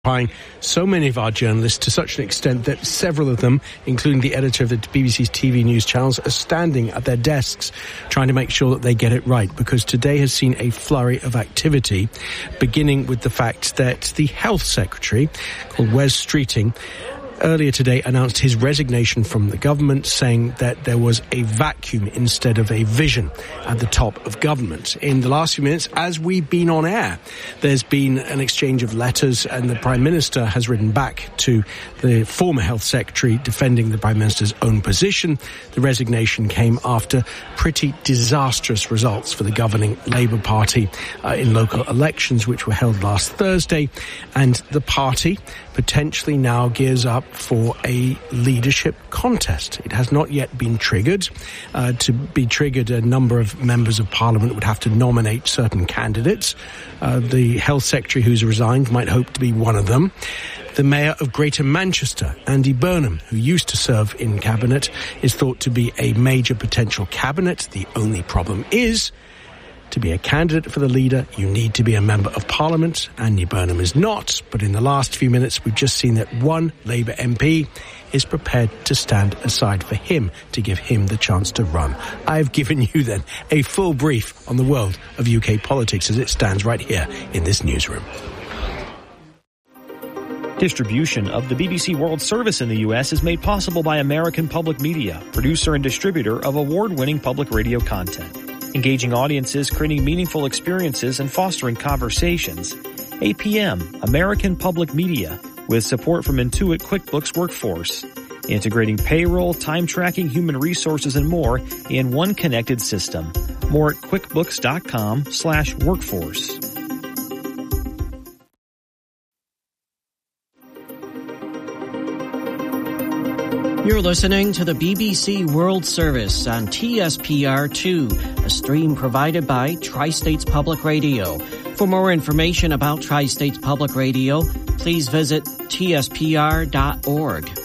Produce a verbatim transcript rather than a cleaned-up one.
So many of our journalists to such an extent that several of them, including the editor of the B B C's T V news channels, are standing at their desks trying to make sure that they get it right, because today has seen a flurry of activity, beginning with the fact that the Health Secretary, called Wes Streeting, earlier today announced his resignation from the government, saying that there was a vacuum instead of a vision at the top of government. In the last few minutes, as we've been on air, there's been an exchange of letters, and the Prime Minister has written back to the former Health Secretary defending the Prime Minister's own position. The resignation came after pretty disastrous results for the governing Labour Party uh, in local elections, which were held last Thursday, and the party potentially now gears up for a leadership contest. It has not yet been triggered. Uh, to be triggered, a number of members of Parliament would have to nominate certain candidates. Uh, the Health Secretary who's resigned might hope to be one of them. The Mayor of Greater Manchester, Andy Burnham, who used to serve in Cabinet, is thought to be a major potential cabinet. The only problem is, to be a candidate for the leader, you need to be a member of Parliament. Andy Burnham is not, but in the last few minutes we've just seen that one Labour M P is prepared to stand aside for him, to give him the chance to run. I've given you then a full brief on the world of U K politics as it stands right here in this newsroom. Distribution of the B B C World Service in the U S is made possible by American Public Media, producer and distributor of award-winning public radio content. Engaging audiences, creating meaningful experiences, and fostering conversations. A P M, American Public Media, with support from Intuit QuickBooks Workforce. Integrating payroll, time tracking, human resources, and more in one connected system. More at quickbooks.com slash workforce. You're listening to the B B C World Service on T S P R two, a stream provided by Tri-States Public Radio. For more information about Tri-States Public Radio, please visit T S P R dot org.